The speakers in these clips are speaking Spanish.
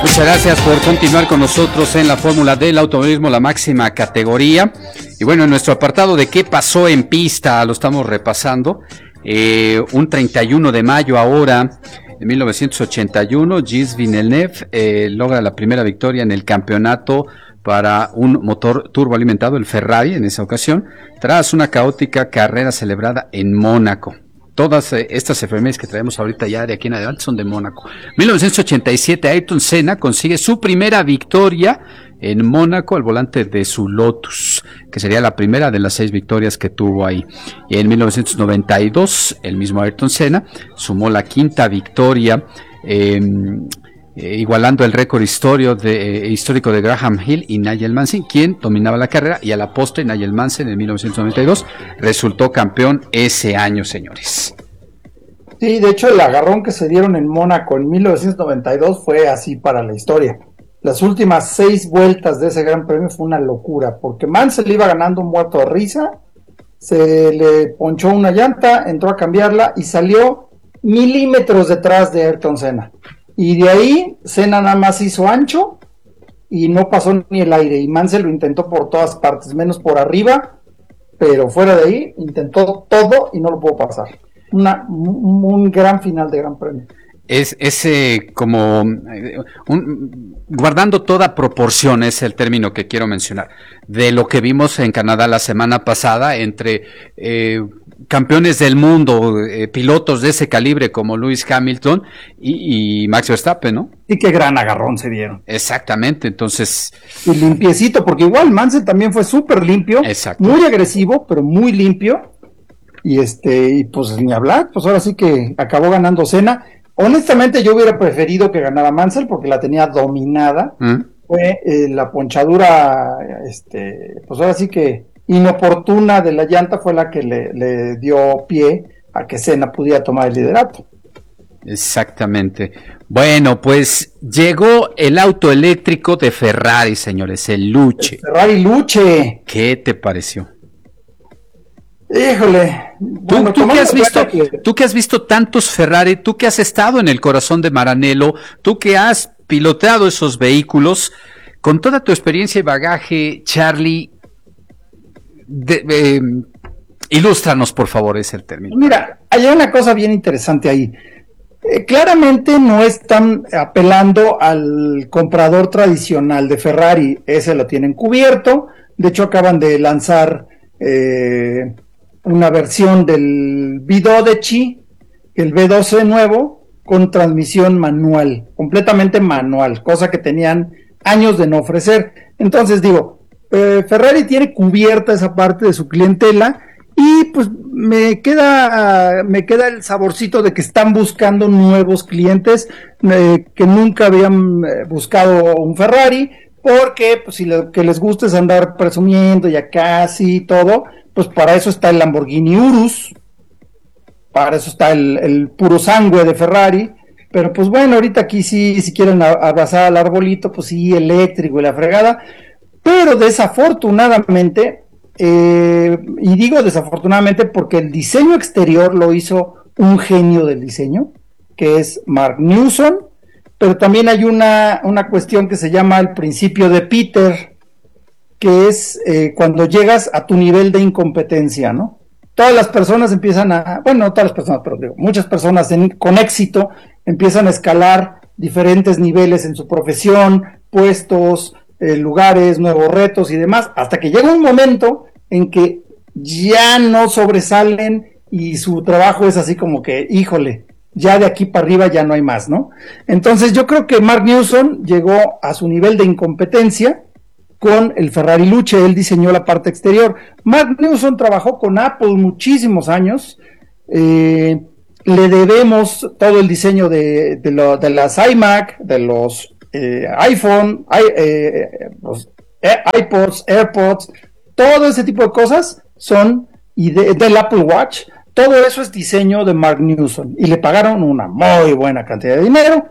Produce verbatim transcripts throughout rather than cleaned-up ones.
Muchas gracias por continuar con nosotros en la Fórmula del Automovilismo, la máxima categoría. Y bueno, en nuestro apartado de qué pasó en pista, lo estamos repasando. Eh, un treinta y uno de mayo ahora, en mil novecientos ochenta y uno, Gilles Villeneuve eh, logra la primera victoria en el campeonato para un motor turboalimentado, el Ferrari, en esa ocasión, tras una caótica carrera celebrada en Mónaco. Todas eh, estas efemérides que traemos ahorita ya de aquí en adelante son de Mónaco. mil novecientos ochenta y siete, Ayrton Senna consigue su primera victoria en Mónaco al volante de su Lotus, que sería la primera de las seis victorias que tuvo ahí. Y en mil novecientos noventa y dos, el mismo Ayrton Senna sumó la quinta victoria, eh, eh, igualando el récord histórico de, eh, histórico de Graham Hill y Nigel Mansell, quien dominaba la carrera, y a la postre Nigel Mansell en mil novecientos noventa y dos resultó campeón ese año, señores. Sí, de hecho el agarrón que se dieron en Mónaco en mil novecientos noventa y dos fue así para la historia. Las últimas seis vueltas de ese gran premio fue una locura, porque Mansell iba ganando muerto de risa, se le ponchó una llanta, entró a cambiarla y salió milímetros detrás de Ayrton Senna. Y de ahí Senna nada más hizo ancho y no pasó ni el aire, y Mansell lo intentó por todas partes, menos por arriba, pero fuera de ahí intentó todo y no lo pudo pasar. Una, un, un gran final de gran premio. Es ese como un, guardando toda proporción, es el término que quiero mencionar, de lo que vimos en Canadá la semana pasada entre eh, campeones del mundo, eh, pilotos de ese calibre como Lewis Hamilton y, y Max Verstappen, ¿no? Y qué gran agarrón se dieron. Exactamente, entonces... Y limpiecito, porque igual Mansell también fue súper limpio, exacto, muy agresivo, pero muy limpio, y este, y pues ni hablar, pues ahora sí que acabó ganando Senna. Honestamente yo hubiera preferido que ganara Mansell porque la tenía dominada. ¿Mm? Fue eh, la ponchadura, este, pues ahora sí que inoportuna de la llanta fue la que le, le dio pie a que Senna pudiera tomar el liderato. Exactamente. Bueno, pues llegó el auto eléctrico de Ferrari, señores, el Luce. El Ferrari Luce. ¿Qué te pareció? Híjole, bueno, ¿Tú, tú, que has visto, que... tú que has visto tantos Ferrari, tú que has estado en el corazón de Maranello, tú que has piloteado esos vehículos, con toda tu experiencia y bagaje, Charlie, de, eh, ilústranos por favor ese término. Mira, hay una cosa bien interesante ahí. Eh, claramente no están apelando al comprador tradicional de Ferrari, ese lo tienen cubierto. De hecho acaban de lanzar eh, una versión del V dodici, el V doce nuevo, con transmisión manual, completamente manual, cosa que tenían años de no ofrecer. Entonces digo, eh, Ferrari tiene cubierta esa parte de su clientela, y pues me queda me queda el saborcito de que están buscando nuevos clientes eh, que nunca habían eh, buscado un Ferrari, porque pues si lo que les gusta es andar presumiendo ya casi todo, pues para eso está el Lamborghini Urus, para eso está el, el puro sangue de Ferrari. Pero pues bueno, ahorita aquí sí, si quieren abrazar al arbolito, pues sí, eléctrico y la fregada. Pero desafortunadamente, eh, y digo desafortunadamente porque el diseño exterior lo hizo un genio del diseño, que es Mark Newson, pero también hay una, una cuestión que se llama el principio de Peter, que es eh, cuando llegas a tu nivel de incompetencia, ¿no? Todas las personas empiezan a, bueno, no todas las personas, pero digo, muchas personas en, con éxito empiezan a escalar diferentes niveles en su profesión, puestos, eh, lugares, nuevos retos y demás, hasta que llega un momento en que ya no sobresalen y su trabajo es así como que, híjole, ya de aquí para arriba ya no hay más, ¿no? Entonces yo creo que Mark Newson llegó a su nivel de incompetencia con el Ferrari Luce. Él diseñó la parte exterior. Mark Newson trabajó con Apple muchísimos años, eh, le debemos todo el diseño de, de, lo, de las iMac, de los eh, iPhone, i, eh, los iPods, AirPods, todo ese tipo de cosas son, y de, del Apple Watch, todo eso es diseño de Mark Newson, y le pagaron una muy buena cantidad de dinero,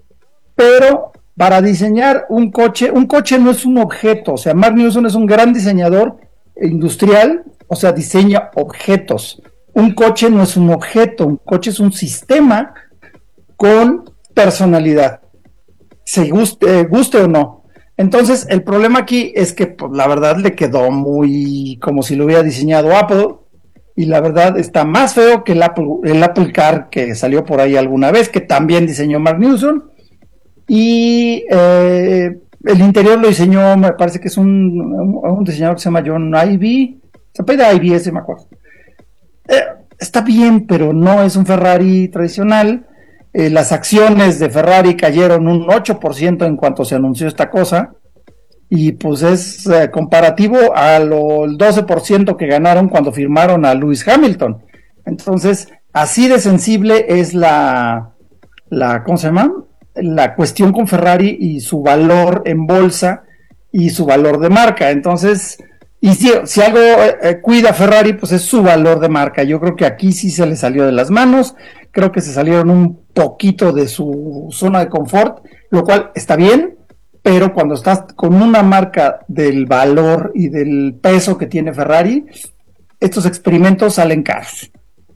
pero para diseñar un coche, un coche no es un objeto. O sea, Mark Newson es un gran diseñador industrial, o sea, diseña objetos. Un coche no es un objeto, un coche es un sistema con personalidad. se guste, eh, guste o no. Entonces, el problema aquí es que pues, la verdad le quedó muy como si lo hubiera diseñado Apple, y la verdad está más feo que el Apple, el Apple Car que salió por ahí alguna vez, que también diseñó Mark Newson, y eh, el interior lo diseñó, me parece que es un, un, un diseñador que se llama John Ivey, se apellida Ivey, ese me acuerdo. Eh, está bien, pero no es un Ferrari tradicional. Eh, las acciones de Ferrari cayeron un ocho por ciento en cuanto se anunció esta cosa, y pues es eh, comparativo al doce por ciento que ganaron cuando firmaron a Lewis Hamilton. Entonces, así de sensible es la, la ¿cómo se llama? La cuestión con Ferrari y su valor en bolsa y su valor de marca. Entonces, y si, si algo eh, cuida Ferrari, pues es su valor de marca. Yo creo que aquí sí se le salió de las manos. Creo que se salieron un poquito de su zona de confort, lo cual está bien, pero cuando estás con una marca del valor y del peso que tiene Ferrari, estos experimentos salen caros.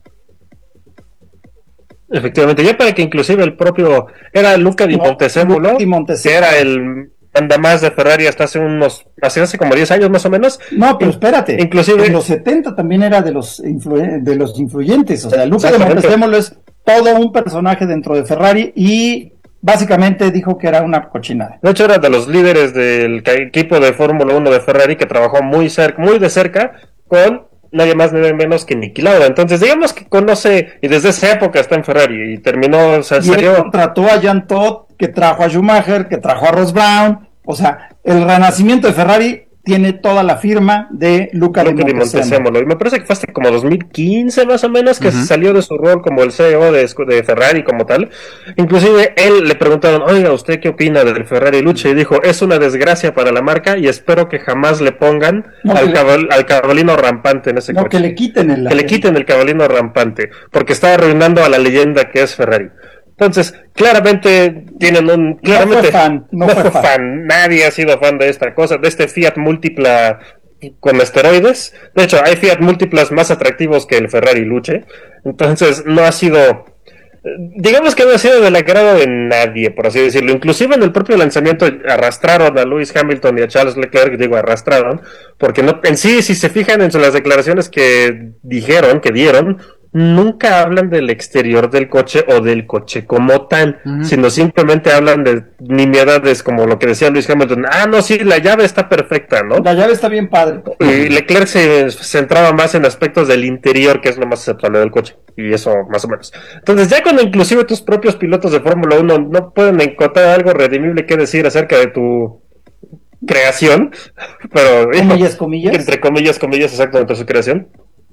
Efectivamente, ya para que inclusive el propio, era Luca Di Montezemolo, que era el mandamás de Ferrari hasta hace unos, hace, hace como diez años más o menos. No, pero espérate, inclusive en los setenta también era de los, influ- de los influyentes, o sea, Luca Di Montezemolo es todo un personaje dentro de Ferrari y básicamente dijo que era una cochinada. De hecho era de los líderes del equipo de Fórmula uno de Ferrari que trabajó muy cerca, muy de cerca con nadie más ni menos que Niki Lauda. Entonces digamos que conoce, y desde esa época está en Ferrari y terminó, o sea, y salió... él contrató a Jean Todt, que trajo a Schumacher, que trajo a Ross Brown, o sea, el renacimiento de Ferrari tiene toda la firma de Luca Di Montezemolo. Y me parece que fue hasta como dos mil quince más o menos que uh-huh. se salió de su rol como el C E O de, de Ferrari como tal. Inclusive él le preguntaron, oiga, ¿usted qué opina del Ferrari Luce? Y dijo, es una desgracia para la marca y espero que jamás le pongan no, al, cabal, le... al cabalino rampante en ese no, coche. Que le quiten el... Que le quiten el cabalino rampante, porque está arruinando a la leyenda que es Ferrari. Entonces, claramente tienen un... Claramente, no fue fan, no, no fue, fue fan. fan. Nadie ha sido fan de esta cosa, de este Fiat Múltipla con esteroides. De hecho, hay Fiat Múltiplas más atractivos que el Ferrari Luce. Entonces, no ha sido... Digamos que no ha sido del agrado de nadie, por así decirlo. Inclusive en el propio lanzamiento arrastraron a Lewis Hamilton y a Charles Leclerc, digo arrastraron, porque no, en sí, si se fijan en las declaraciones que dijeron, que dieron, nunca hablan del exterior del coche o del coche como tal, uh-huh. sino simplemente hablan de nimiedades como lo que decía Lewis Hamilton, ah no, sí, la llave está perfecta, ¿no? La llave está bien padre. Y Leclerc se centraba más en aspectos del interior, que es lo más aceptable del coche, y eso más o menos. Entonces ya cuando inclusive tus propios pilotos de Fórmula uno no pueden encontrar algo redimible que decir acerca de tu creación, pero comillas, comillas, entre comillas, comillas, exactamente su creación,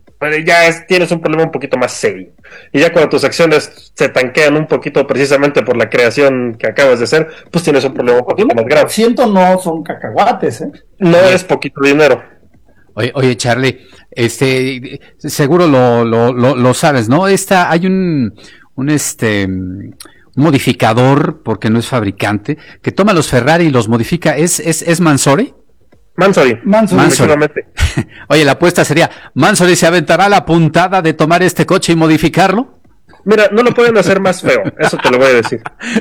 ya es, tienes un problema un poquito más serio. Y ya cuando tus acciones se tanquean un poquito precisamente por la creación que acabas de hacer, pues tienes un problema un poquito más grave. Por ciento no son cacahuates, ¿eh? No es poquito dinero. Oye, oye, Charlie, este, seguro lo, lo, lo, lo sabes, ¿no? Esta, hay un, un este, un modificador, porque no es fabricante, que toma los Ferrari y los modifica. ¿Es, es, es Mansory? Mansory. Mansory. Mansory. Oye, la apuesta sería, ¿Mansory se aventará la puntada de tomar este coche y modificarlo? Mira, no lo pueden hacer más feo, eso te lo voy a decir.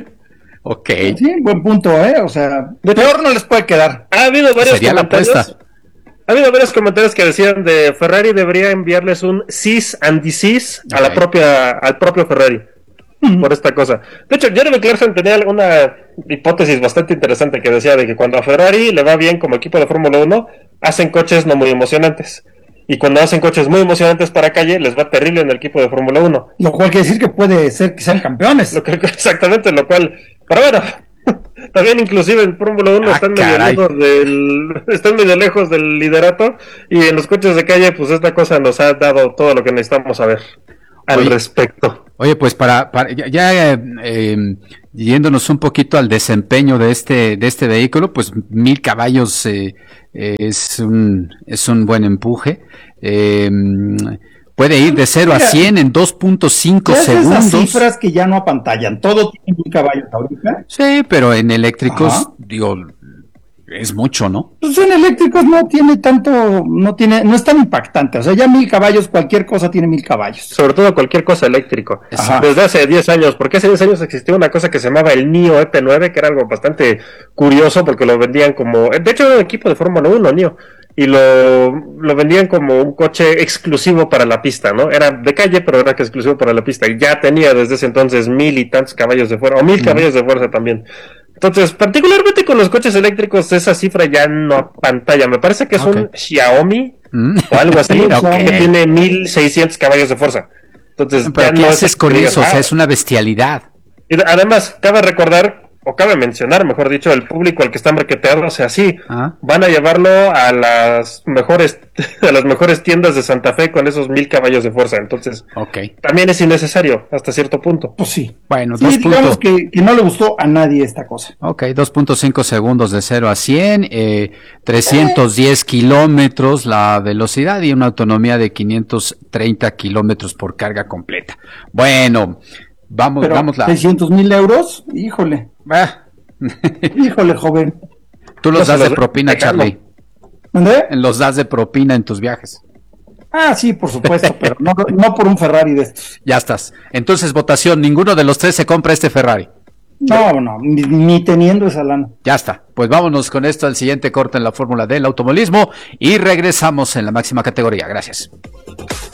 Ok. Sí, buen punto, ¿eh? O sea, de peor no les puede quedar. Ha habido varios sería comentarios. La apuesta. Ha habido varios comentarios que decían de Ferrari debería enviarles un cease and desist okay. a la propia, al propio Ferrari. Por esta cosa. De hecho, Jeremy Clarkson tenía una hipótesis bastante interesante que decía de que cuando a Ferrari le va bien como equipo de Fórmula uno, hacen coches no muy emocionantes. Y cuando hacen coches muy emocionantes para calle, les va terrible en el equipo de Fórmula uno. Lo cual quiere decir que puede ser que sean campeones. Lo que, exactamente, lo cual... Pero bueno, también inclusive en Fórmula uno ah, están, medio lejos del, están medio lejos del liderato. Y en los coches de calle, pues esta cosa nos ha dado todo lo que necesitamos saber al oye, respecto. Oye, pues para, para ya, ya eh, eh, yéndonos un poquito al desempeño de este de este vehículo, pues mil caballos eh, eh, es un es un buen empuje. Eh, puede ir de cero a cien en dos punto cinco segundos. Esas cifras que ya no apantallan, todo tiene mil caballos ahorita. Sí, pero en eléctricos, ajá, digo, Es mucho, ¿no? Pues en eléctricos no tiene tanto, no tiene, no es tan impactante. O sea, ya mil caballos, cualquier cosa tiene mil caballos. Sobre todo cualquier cosa eléctrico. Ajá. Desde hace diez años, porque hace diez años existía una cosa que se llamaba el NIO E P nueve, que era algo bastante curioso porque lo vendían como, de hecho era un equipo de Fórmula uno, NIO, y lo, lo vendían como un coche exclusivo para la pista, ¿no? Era de calle, pero era que exclusivo para la pista, y ya tenía desde ese entonces mil y tantos caballos de fuerza, o mil mm. caballos de fuerza también. Entonces, particularmente con los coches eléctricos, esa cifra ya no pantalla. Me parece que es okay. un Xiaomi mm. o algo así, okay. que tiene mil seiscientos caballos de fuerza. Entonces, ¿pero ya qué no haces es con digas, eso? ah, O sea, es una bestialidad. Y además, cabe recordar, o cabe mencionar, mejor dicho, el público al que están marketeando, o sea, sí, ¿ah? Van a llevarlo a las mejores a las mejores tiendas de Santa Fe con esos mil caballos de fuerza. Entonces, okay. también es innecesario hasta cierto punto. Pues sí. Bueno, sí, dos digamos puntos. Que, que no le gustó a nadie esta cosa. Ok, dos punto cinco segundos de cero a cien, eh, trescientos diez kilómetros la velocidad y una autonomía de quinientos treinta kilómetros por carga completa. Bueno, vamos, Pero vamos la... seiscientos mil euros, híjole. Ah. Híjole, joven. Tú los no das los de propina, dejando. Charlie. ¿Dónde? Los das de propina en tus viajes. Ah, sí, por supuesto, pero no, no por un Ferrari de estos. Ya estás. Entonces, votación, ninguno de los tres se compra este Ferrari. No, no, ni, ni teniendo esa lana. Ya está. Pues vámonos con esto al siguiente corte en la fórmula del automovilismo y regresamos en la máxima categoría. Gracias.